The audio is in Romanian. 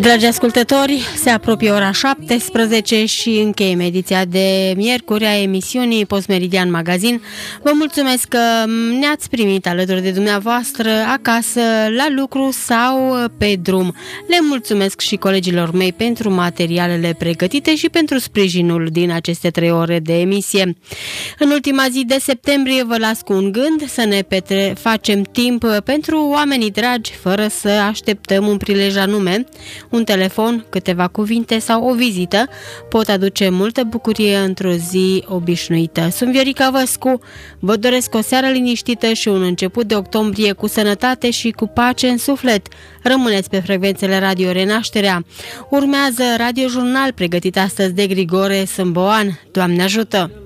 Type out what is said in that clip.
Dragi ascultători, se apropie ora 17 și încheiem ediția de miercuri a emisiunii Postmeridian Magazin. Vă mulțumesc că ne-ați primit alături de dumneavoastră, acasă, la lucru sau pe drum. Le mulțumesc și colegilor mei pentru materialele pregătite și pentru sprijinul din aceste 3 ore de emisie. În ultima zi de septembrie vă las cu un gând să ne facem timp pentru oamenii dragi, fără să așteptăm un prilej anume. Un telefon, câteva cuvinte sau o vizită pot aduce multă bucurie într-o zi obișnuită. Sunt Viorica Văscu, vă doresc o seară liniștită și un început de octombrie cu sănătate și cu pace în suflet. Rămâneți pe frecvențele Radio Renașterea. Urmează Radio Jurnal, pregătit astăzi de Grigore Sâmboan. Doamne ajută!